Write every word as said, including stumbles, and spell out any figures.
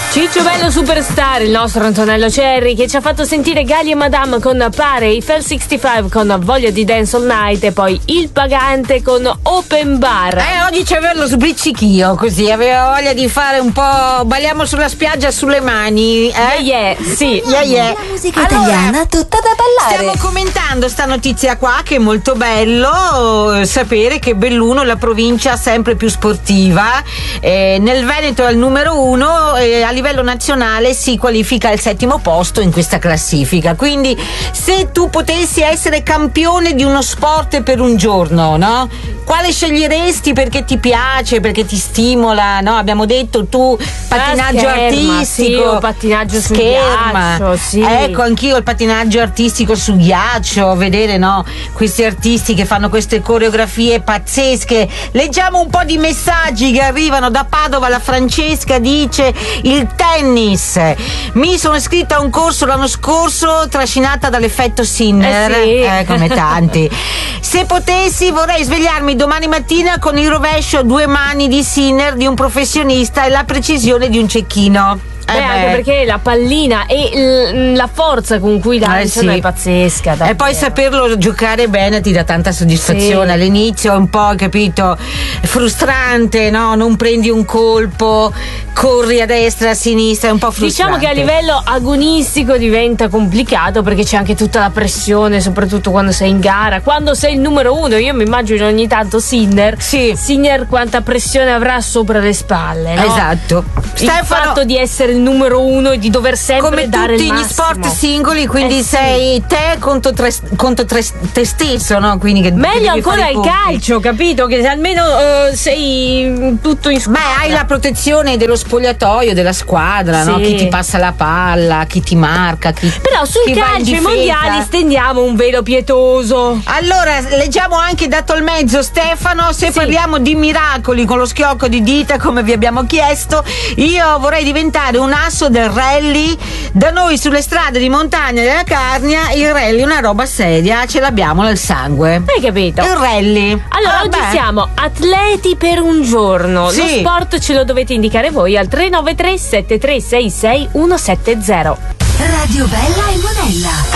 Ciccio Bello Superstar, il nostro Antonello Cerri, che ci ha fatto sentire Gali e Madame con Pare, i Fel sessantacinque con Voglia di Dance All Night e poi Il Pagante con Open Bar. Eh, oggi c'aveva lo sbriccichio, così, aveva voglia di fare un po'. Balliamo sulla spiaggia sulle mani. Eh? Yeah, yeah, sì. Yeah, yeah. La musica Allora, italiana tutta da ballare. Stiamo commentando sta notizia qua, che è molto bello eh, sapere che Belluno è la provincia sempre più sportiva. Eh, nel Veneto è al numero uno, eh, a livello nazionale si qualifica al settimo posto in questa classifica. Quindi se tu potessi essere campione di uno sport per un giorno, no? Quale sceglieresti perché ti piace, perché ti stimola, no? Abbiamo detto tu pattinaggio scherma, artistico, sì, o pattinaggio su scherma. ghiaccio, sì. Ecco, anch'io il pattinaggio artistico su ghiaccio, vedere, no, questi artisti che fanno queste coreografie pazzesche. Leggiamo un po' di messaggi che arrivano da Padova. La Francesca dice: il tennis, mi sono iscritta a un corso l'anno scorso, trascinata dall'effetto Sinner, eh, sì. eh, come tanti. Se potessi vorrei svegliarmi domani mattina con il rovescio a due mani di Sinner di un professionista e la precisione di un cecchino. Beh, Eh anche beh. perché la pallina e l- la forza con cui lanciano Eh sì. è pazzesca. E poi davvero. saperlo giocare bene ti dà tanta soddisfazione. Sì. All'inizio è un po', capito, frustrante, no? Non prendi un colpo, corri a destra, a sinistra, è un po' frustrante. Diciamo che a livello agonistico diventa complicato perché c'è anche tutta la pressione, soprattutto quando sei in gara, quando sei il numero uno. Io mi immagino ogni tanto Sinner. Sì. Sinner quanta pressione avrà sopra le spalle, no? Esatto. Il fatto di essere il numero uno e di dover sempre come dare il tutti gli massimo. sport singoli, quindi Eh sì. sei te contro, tre, contro tre, te stesso, no? Quindi che Meglio devi ancora fare i il punti. calcio, capito? Che almeno eh, sei tutto in squadra. Beh, hai la protezione dello spogliatoio, della squadra, Sì. no? Chi ti passa la palla, chi ti marca, chi. Però sul chi va in calcio ai difesa. mondiali stendiamo un velo pietoso. Allora, leggiamo anche da Tolmezzo Stefano, se Sì. parliamo di miracoli con lo schiocco di dita, come vi abbiamo chiesto, io vorrei diventare un asso del rally. Da noi sulle strade di montagna della Carnia il rally è una roba seria, ce l'abbiamo nel sangue. Hai capito? Il rally. Allora, Ah, oggi beh. siamo atleti per un giorno. Sì. Lo sport ce lo dovete indicare voi al tre nove tre sette tre sei sei uno sette zero. Radio Bella e Monella.